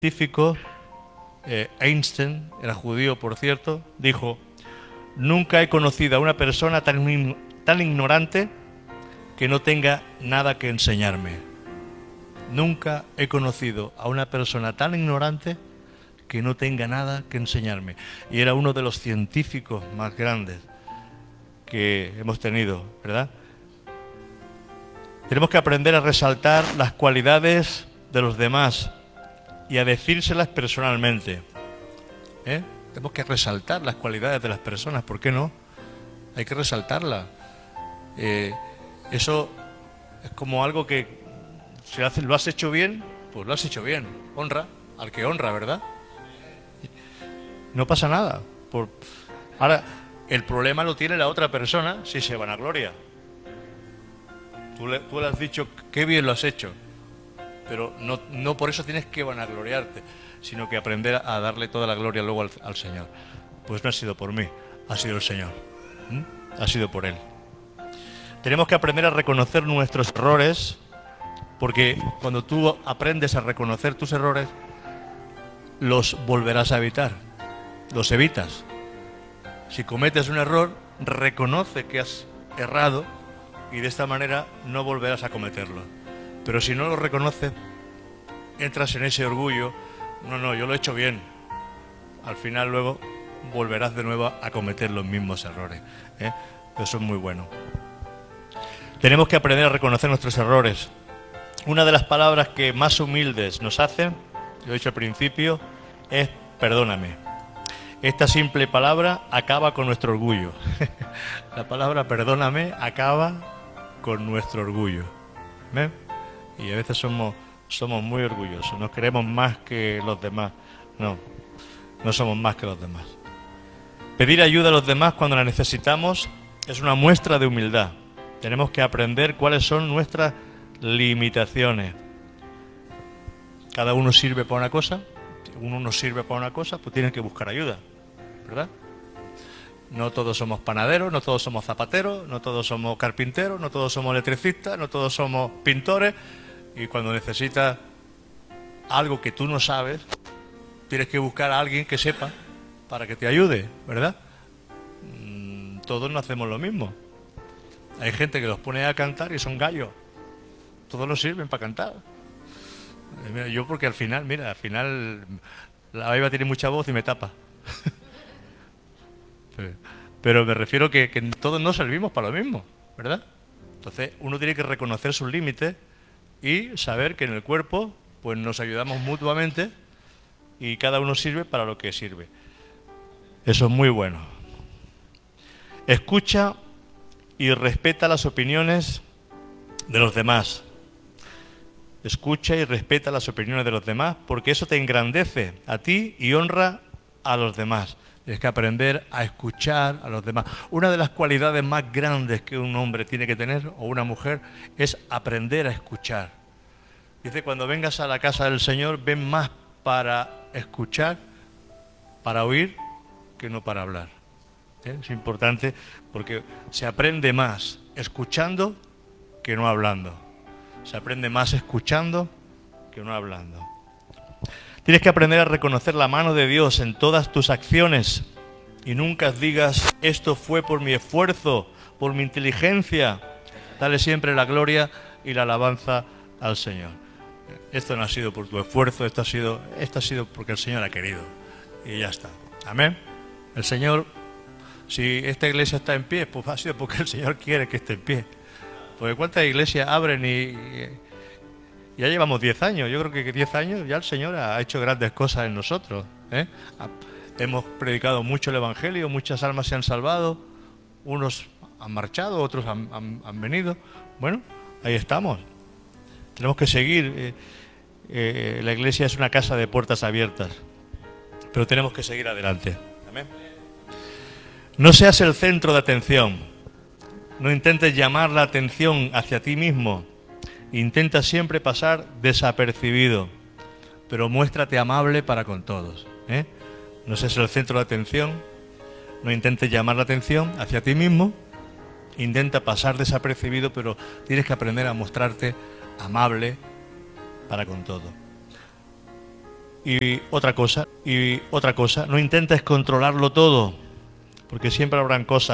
científico, Einstein, era judío por cierto, dijo: nunca he conocido a una persona tan ignorante que no tenga nada que enseñarme. Nunca he conocido a una persona tan ignorante que no tenga nada que enseñarme. Y era uno de los científicos más grandes que hemos tenido, ¿verdad? Tenemos que aprender a resaltar las cualidades de los demás y a decírselas personalmente. Tenemos que resaltar las cualidades de las personas, ¿por qué no? Hay que resaltarlas. Eso es como algo que si lo has hecho bien, pues lo has hecho bien. Honra al que honra, ¿verdad? No pasa nada. Ahora, el problema lo tiene la otra persona si se vanagloria. Tú le has dicho qué bien lo has hecho, pero no por eso tienes que vanagloriarte, sino que aprender a darle toda la gloria luego al Señor. Pues no ha sido por mí, ha sido el Señor. Ha sido por Él. Tenemos que aprender a reconocer nuestros errores, porque cuando tú aprendes a reconocer tus errores, los volverás a evitar, los evitas. Si cometes un error, reconoce que has errado y de esta manera no volverás a cometerlo. Pero si no lo reconoces, entras en ese orgullo: no, yo lo he hecho bien. Al final luego volverás de nuevo a cometer los mismos errores. Eso es muy bueno. Tenemos que aprender a reconocer nuestros errores. Una de las palabras que más humildes nos hacen, lo he dicho al principio, es perdóname. Esta simple palabra acaba con nuestro orgullo. La palabra perdóname acaba con nuestro orgullo. Y a veces somos muy orgullosos, nos creemos más que los demás. No somos más que los demás. Pedir ayuda a los demás cuando la necesitamos es una muestra de humildad. Tenemos que aprender cuáles son nuestras limitaciones. Cada uno sirve para una cosa. Si uno no sirve para una cosa, pues tiene que buscar ayuda, ¿verdad? No todos somos panaderos, no todos somos zapateros, no todos somos carpinteros, no todos somos electricistas, no todos somos pintores. Y cuando necesitas algo que tú no sabes, tienes que buscar a alguien que sepa para que te ayude, ¿verdad? Todos no hacemos lo mismo. Hay gente que los pone a cantar y son gallos. Todos no sirven para cantar. Yo porque al final la baiba tiene mucha voz y me tapa. Pero me refiero que todos no servimos para lo mismo, ¿verdad? Entonces uno tiene que reconocer sus límites y saber que en el cuerpo pues nos ayudamos mutuamente y cada uno sirve para lo que sirve. Eso es muy bueno. Escucha y respeta las opiniones de los demás. Escucha y respeta las opiniones de los demás, porque eso te engrandece a ti y honra a los demás. Tienes que aprender a escuchar a los demás. Una de las cualidades más grandes que un hombre tiene que tener, o una mujer, es aprender a escuchar. Dice: cuando vengas a la casa del Señor, ven más para escuchar, para oír, que no para hablar. Es importante porque se aprende más escuchando que no hablando. Se aprende más escuchando que no hablando. Tienes que aprender a reconocer la mano de Dios en todas tus acciones y nunca digas: esto fue por mi esfuerzo, por mi inteligencia. Dale siempre la gloria y la alabanza al Señor. Esto no ha sido por tu esfuerzo, esto ha sido porque el Señor ha querido. Y ya está. Amén. El Señor, si esta iglesia está en pie, pues ha sido porque el Señor quiere que esté en pie. Porque cuántas iglesias abren y ya llevamos 10 años. Yo creo que 10 años ya el Señor ha hecho grandes cosas en nosotros. Hemos predicado mucho el Evangelio, muchas almas se han salvado, unos han marchado, otros han venido. Bueno, ahí estamos. Tenemos que seguir. La iglesia es una casa de puertas abiertas, pero tenemos que seguir adelante. Amén. No seas el centro de atención. No intentes llamar la atención hacia ti mismo. Intenta siempre pasar desapercibido, pero muéstrate amable para con todos. No seas el centro de atención. No intentes llamar la atención hacia ti mismo. Intenta pasar desapercibido, pero tienes que aprender a mostrarte amable para con todo. y otra cosa, no intentes controlarlo todo, porque siempre habrán cosas